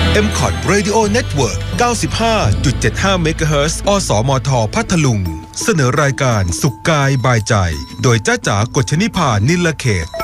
MCOT Radio Network 95.75 MHz อสมทพัทลุงเสนอรายการสุขกายบายใจโดยจ้าจ๋ากฎชนิภานิลเขต